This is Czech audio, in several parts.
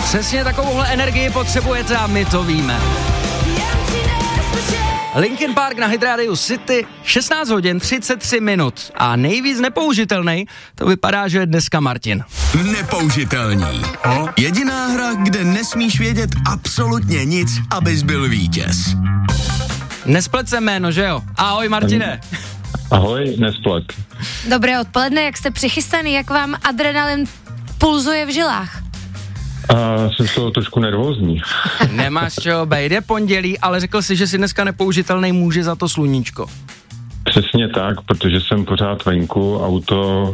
Přesně takovouhle energii potřebujete a my to víme. Linkin Park na Hit Radio City, 16 hodin 33 minut. A nejvíc nepoužitelný, to vypadá, že je dneska Martin. Nepoužitelný. Jediná hra, kde nesmíš vědět absolutně nic, abys byl vítěz. Nesplet se jméno, že jo? Ahoj Martine. Ahoj, nesplet. Dobré odpoledne, jak jste přichystaný, jak vám adrenalin pulzuje v žilách? Jsem z toho trošku nervózní. Nemáš čeho bejt, je pondělí, ale řekl si, že si dneska nepoužitelný, může za to sluníčko. Přesně tak, protože jsem pořád venku, auto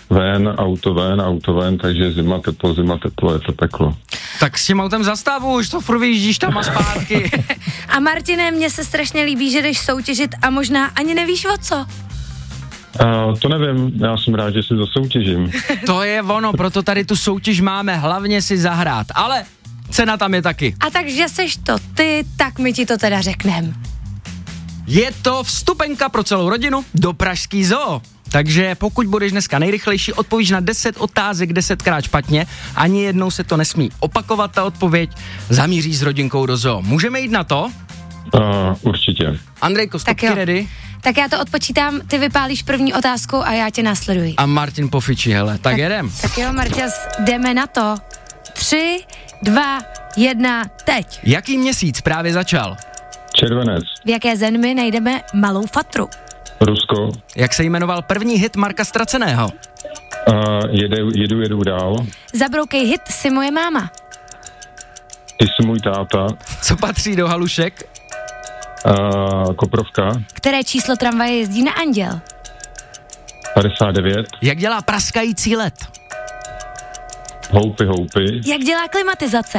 ven, takže zima teplo, je to peklo. Tak s tím autem zastavu, už to furt vyjíždíš tam a zpátky. A Martine, mně se strašně líbí, že jdeš soutěžit a možná ani nevíš o co. To nevím, já jsem rád, že si zasoutěžím. To je ono, proto tady tu soutěž máme, hlavně si zahrát, ale cena tam je taky. A takže seš to ty, tak my ti to teda řeknem. Je to vstupenka pro celou rodinu do Pražský zoo. Takže pokud budeš dneska nejrychlejší, odpovíš na 10 otázek 10krát špatně, ani jednou se to nesmí opakovat ta odpověď, zamíříš s rodinkou do zoo. Můžeme jít na to? Určitě. Andrejko, stopky ready? Tak já to odpočítám, ty vypálíš první otázku a já tě následuji. A Martin pofičí, hele, tak jedem. Tak jo, Marťas, jdeme na to. 3, 2, 1, teď. Jaký měsíc právě začal? Červenec. V jaké zemi najdeme malou fatru? Rusko. Jak se jmenoval první hit Marka Ztraceného? Jedu dál. Zabroukej hit Si moje máma. Ty jsi můj táta. Co patří do halušek? Koprovka. Které číslo tramvaje jezdí na Anděl? 59. Jak dělá praskající led? Houpy. Jak dělá klimatizace?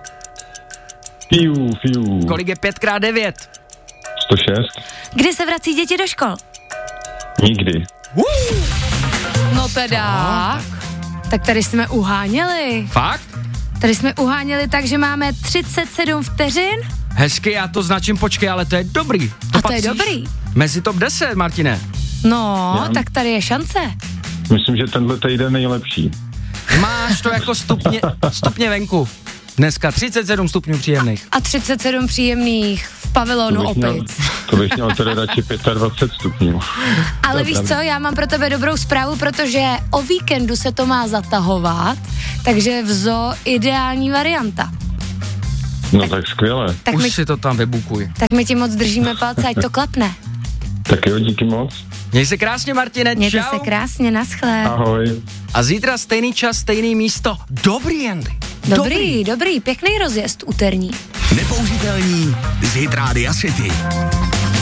Fiu. Kolik je 5x9? 106. Kdy se vrací děti do škol? Nikdy. No teda. Tak tady jsme uháněli. Fakt? Tady jsme uháněli tak, že máme 37 vteřin. Hezky, já to značím, počkej, ale to je dobrý. To je dobrý. Mezi top 10, Martine. No, tak tady je šance. Myslím, že tenhle týden nejlepší. Máš to jako stupně venku. Dneska 37 stupňů příjemných. A 37 příjemných v pavilonu opic. To bych měl tedy radši 25 stupňů. Ale víš co, já mám pro tebe dobrou zprávu, protože o víkendu se to má zatahovat, takže v zoo ideální varianta. No tak skvěle. Tak už si to tam vybukuj. Tak my ti moc držíme palce, ať to klapne. Tak jo, díky moc. Měj se krásně, Martine, čau. Mějte se krásně, naschle. Ahoj. A zítra stejný čas, stejný místo. Dobrý, Andy. Dobrý, pěkný rozjezd úterní. Nepoužitelný z Hit Radio City.